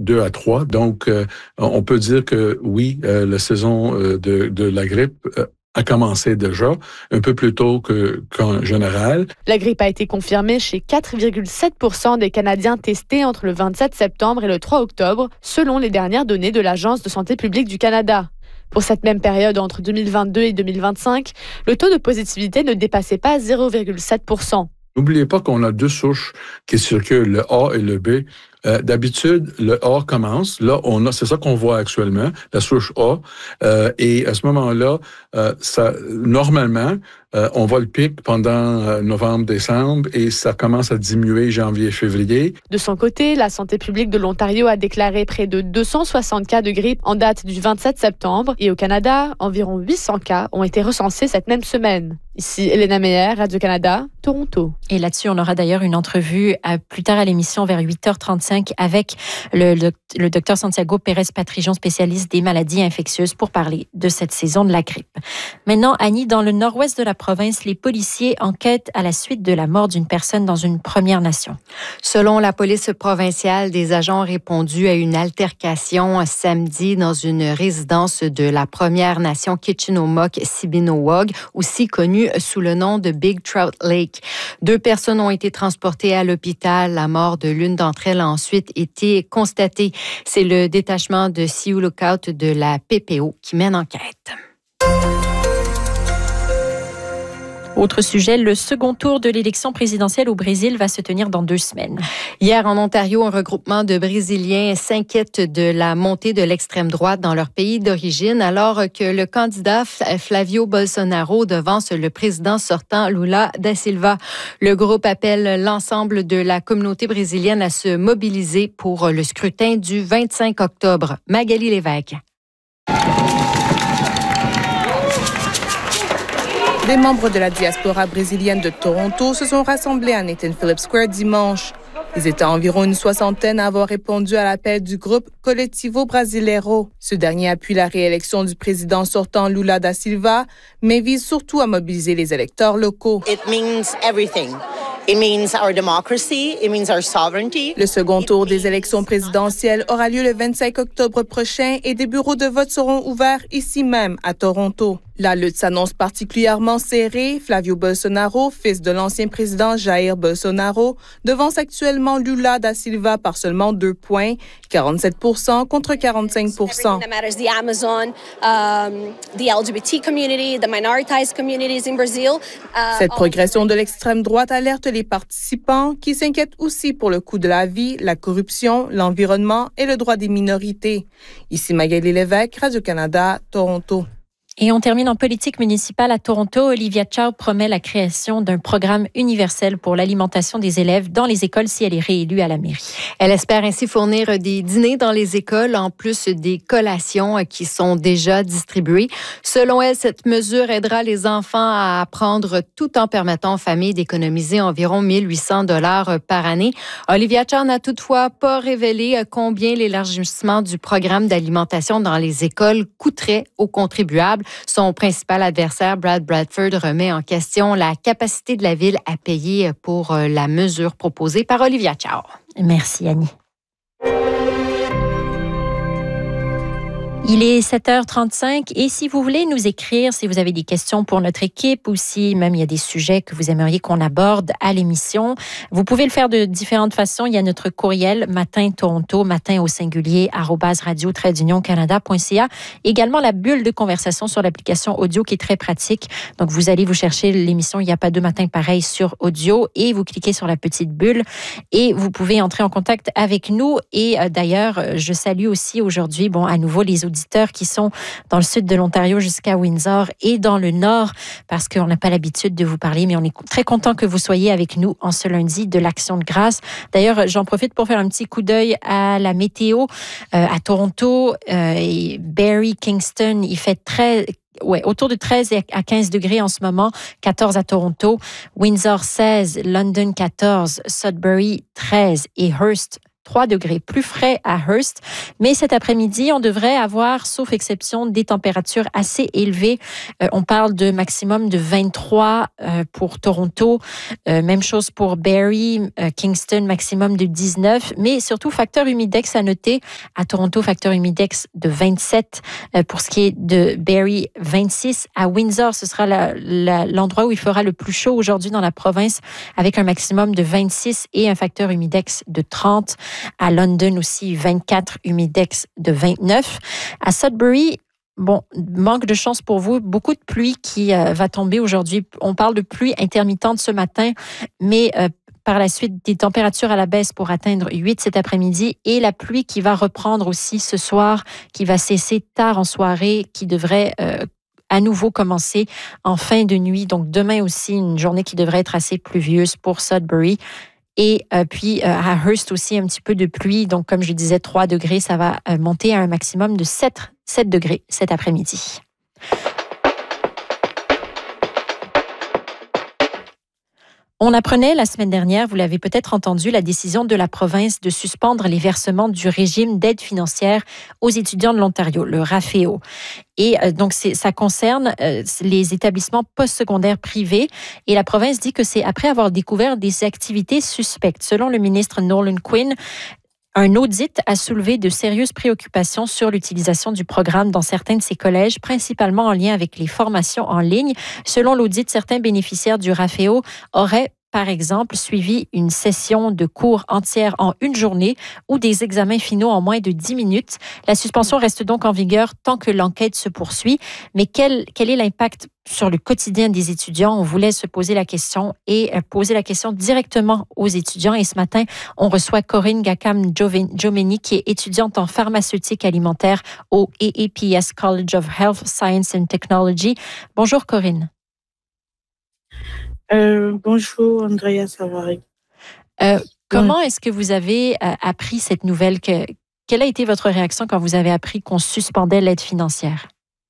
2 à 3. Donc, on peut dire que oui, la saison de la grippe a commencé déjà un peu plus tôt qu'en général. La grippe a été confirmée chez 4,7% des Canadiens testés entre le 27 septembre et le 3 octobre, selon les dernières données de l'Agence de santé publique du Canada. Pour cette même période entre 2022 et 2025, le taux de positivité ne dépassait pas 0,7%. N'oubliez pas qu'on a 2 souches qui circulent, le A et le B. D'habitude, le A commence. Là, c'est ça qu'on voit actuellement, la souche A. Et à ce moment-là, normalement, on voit le pic pendant novembre, décembre et ça commence à diminuer janvier, février. De son côté, la santé publique de l'Ontario a déclaré près de 260 cas de grippe en date du 27 septembre. Et au Canada, environ 800 cas ont été recensés cette même semaine. Ici, Elena Meyer, Radio-Canada, Toronto. Et là-dessus, on aura d'ailleurs une entrevue plus tard à l'émission vers 8h35 avec le docteur Santiago Pérez-Patrijon, spécialiste des maladies infectieuses, pour parler de cette saison de la grippe. Maintenant, Annie, dans le nord-ouest de la province, les policiers enquêtent à la suite de la mort d'une personne dans une Première Nation. Selon la police provinciale, des agents ont répondu à une altercation samedi dans une résidence de la Première Nation Kitchenomok-Sibinowog, aussi connue sous le nom de Big Trout Lake. 2 personnes ont été transportées à l'hôpital. La mort de l'une d'entre elles a ensuite été constatée. C'est le détachement de Sioux Lookout de la PPO qui mène enquête. Autre sujet, le second tour de l'élection présidentielle au Brésil va se tenir dans 2 semaines. Hier, en Ontario, un regroupement de Brésiliens s'inquiète de la montée de l'extrême droite dans leur pays d'origine, alors que le candidat Flavio Bolsonaro devance le président sortant Lula da Silva. Le groupe appelle l'ensemble de la communauté brésilienne à se mobiliser pour le scrutin du 25 octobre. Magali Lévesque. Des membres de la diaspora brésilienne de Toronto se sont rassemblés à Nathan Phillips Square dimanche. Ils étaient environ une soixantaine à avoir répondu à l'appel du groupe Coletivo Brasileiro. Ce dernier appuie la réélection du président sortant Lula da Silva, mais vise surtout à mobiliser les électeurs locaux. It means everything. It means our democracy, it means our sovereignty. Le second tour des élections présidentielles aura lieu le 25 octobre prochain et des bureaux de vote seront ouverts ici même à Toronto. La lutte s'annonce particulièrement serrée. Flavio Bolsonaro, fils de l'ancien président Jair Bolsonaro, devance actuellement Lula da Silva par seulement 2 points, 47% contre 45%. Cette progression de l'extrême droite alerte les participants qui s'inquiètent aussi pour le coût de la vie, la corruption, l'environnement et le droit des minorités. Ici Magali Lévesque, Radio-Canada, Toronto. Et on termine en politique municipale à Toronto. Olivia Chow promet la création d'un programme universel pour l'alimentation des élèves dans les écoles si elle est réélue à la mairie. Elle espère ainsi fournir des dîners dans les écoles en plus des collations qui sont déjà distribuées. Selon elle, cette mesure aidera les enfants à apprendre tout en permettant aux familles d'économiser environ 1 800 $ par année. Olivia Chow n'a toutefois pas révélé combien l'élargissement du programme d'alimentation dans les écoles coûterait aux contribuables. Son principal adversaire, Brad Bradford, remet en question la capacité de la ville à payer pour la mesure proposée par Olivia Chow. Merci, Annie. Il est 7h35 et si vous voulez nous écrire, si vous avez des questions pour notre équipe ou si même il y a des sujets que vous aimeriez qu'on aborde à l'émission, vous pouvez le faire de différentes façons. Il y a notre courriel matin-toronto, matin au singulier, @radio-canada.ca. Également la bulle de conversation sur l'application audio qui est très pratique. Donc vous allez vous chercher l'émission Il n'y a pas 2 matins pareils sur audio et vous cliquez sur la petite bulle et vous pouvez entrer en contact avec nous. Et d'ailleurs, je salue aussi aujourd'hui, à nouveau les auditeurs qui sont dans le sud de l'Ontario jusqu'à Windsor et dans le nord, parce qu'on n'a pas l'habitude de vous parler, mais on est très content que vous soyez avec nous en ce lundi de l'Action de grâce. D'ailleurs, j'en profite pour faire un petit coup d'œil à la météo à Toronto et Barrie, Kingston. Il fait autour de 13 à 15 degrés en ce moment, 14 à Toronto, Windsor 16, London 14, Sudbury 13 et Hearst 3 degrés. Plus frais à Hearst. Mais cet après-midi, on devrait avoir, sauf exception, des températures assez élevées. On parle de maximum de 23 pour Toronto. Même chose pour Barrie, Kingston, maximum de 19. Mais surtout, facteur humidex à noter. À Toronto, facteur humidex de 27. Pour ce qui est de Barrie, 26. À Windsor, ce sera l'endroit où il fera le plus chaud aujourd'hui dans la province, avec un maximum de 26 et un facteur humidex de 30. À London aussi, 24, humidex de 29. À Sudbury, bon, manque de chance pour vous. Beaucoup de pluie qui va tomber aujourd'hui. On parle de pluie intermittente ce matin, mais par la suite, des températures à la baisse pour atteindre 8 cet après-midi et la pluie qui va reprendre aussi ce soir, qui va cesser tard en soirée, qui devrait à nouveau commencer en fin de nuit. Donc, demain aussi, une journée qui devrait être assez pluvieuse pour Sudbury. Et puis, à Hearst aussi, un petit peu de pluie. Donc, comme je disais, 3 degrés, ça va monter à un maximum de 7 degrés cet après-midi. On apprenait la semaine dernière, vous l'avez peut-être entendu, la décision de la province de suspendre les versements du régime d'aide financière aux étudiants de l'Ontario, le RAFEO. Et donc, ça concerne les établissements postsecondaires privés. Et la province dit que c'est après avoir découvert des activités suspectes. Selon le ministre Nolan Quinn, un audit a soulevé de sérieuses préoccupations sur l'utilisation du programme dans certains de ces collèges, principalement en lien avec les formations en ligne. Selon l'audit, certains bénéficiaires du RAFEO auraient, par exemple, suivi une session de cours entière en une journée ou des examens finaux en moins de 10 minutes. La suspension reste donc en vigueur tant que l'enquête se poursuit. Mais quel est l'impact sur le quotidien des étudiants? On voulait se poser la question et poser la question directement aux étudiants. Et ce matin, on reçoit Corinne Gacam-Jomeni, qui est étudiante en pharmaceutique alimentaire au AAPS College of Health, Science and Technology. Bonjour Corinne. Bonjour Andrea Savary. Comment est-ce que vous avez appris cette nouvelle? Quelle a été votre réaction quand vous avez appris qu'on suspendait l'aide financière?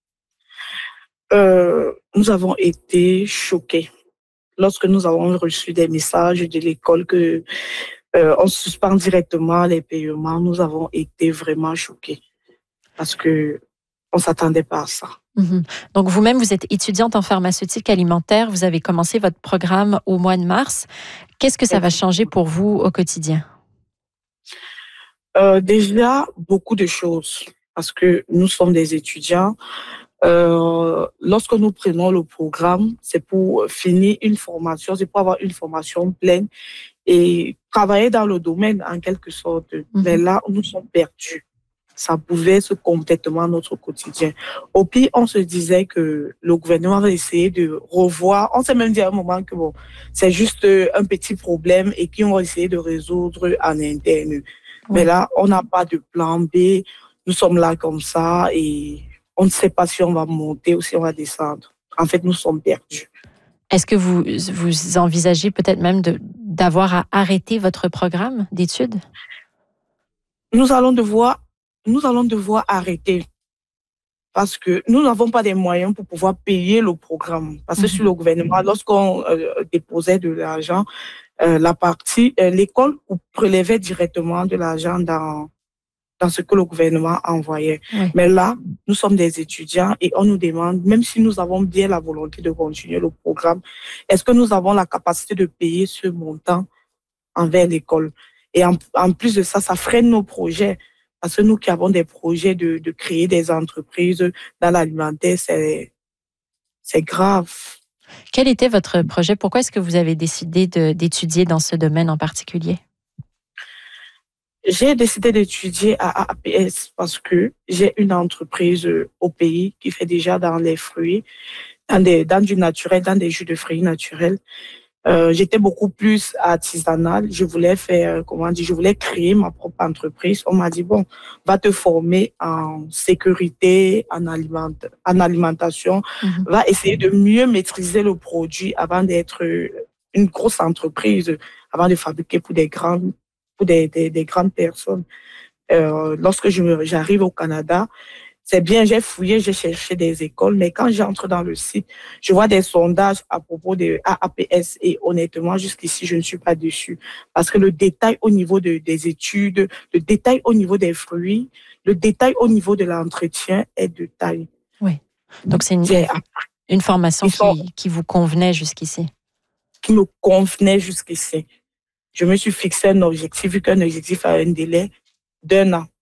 Nous avons été choqués. Lorsque nous avons reçu des messages de l'école que on suspend directement les paiements, nous avons été vraiment choqués parce que on s'attendait pas à ça. Mm-hmm. Donc, vous-même, vous êtes étudiante en pharmaceutique alimentaire. Vous avez commencé votre programme au mois de mars. Qu'est-ce que ça va changer pour vous au quotidien? Déjà, beaucoup de choses parce que nous sommes des étudiants. Lorsque nous prenons le programme, c'est pour finir une formation, c'est pour avoir une formation pleine et travailler dans le domaine en quelque sorte. Mm-hmm. Mais là, nous sommes perdus. Ça pouvait se complètement notre quotidien. Au pire, on se disait que le gouvernement va essayer de revoir. On s'est même dit à un moment que bon, c'est juste un petit problème et qu'ils vont essayer de résoudre en interne. Oui. Mais là, on n'a pas de plan B. Nous sommes là comme ça et on ne sait pas si on va monter ou si on va descendre. En fait, nous sommes perdus. Est-ce que vous envisagez peut-être même d'avoir à arrêter votre programme d'études? Nous allons devoir arrêter parce que nous n'avons pas des moyens pour pouvoir payer le programme. Parce que sur le gouvernement, lorsqu'on déposait de l'argent, l'école prélevait directement de l'argent dans ce que le gouvernement envoyait. Oui. Mais là, nous sommes des étudiants et on nous demande, même si nous avons bien la volonté de continuer le programme, est-ce que nous avons la capacité de payer ce montant envers l'école? Et en plus de ça, ça freine nos projets. Parce que nous qui avons des projets de créer des entreprises dans l'alimentaire, c'est grave. Quel était votre projet? Pourquoi est-ce que vous avez décidé d'étudier dans ce domaine en particulier? J'ai décidé d'étudier à AAPS parce que j'ai une entreprise au pays qui fait déjà dans les fruits, dans du naturel, dans des jus de fruits naturels. J'étais beaucoup plus artisanale. Je voulais je voulais créer ma propre entreprise. On m'a dit, bon, va te former en sécurité, en alimentation, va essayer de mieux maîtriser le produit avant d'être une grosse entreprise, avant de fabriquer pour des grandes personnes. Lorsque j'arrive au Canada, c'est bien, j'ai fouillé, j'ai cherché des écoles, mais quand j'entre dans le site, je vois des sondages à propos de AAPS et honnêtement, jusqu'ici, je ne suis pas dessus. Parce que le détail au niveau des études, le détail au niveau des fruits, le détail au niveau de l'entretien est de taille. Oui. Donc, c'est une formation qui vous convenait jusqu'ici. Qui me convenait jusqu'ici. Je me suis fixé un objectif, vu qu'un objectif a un délai d'1 an.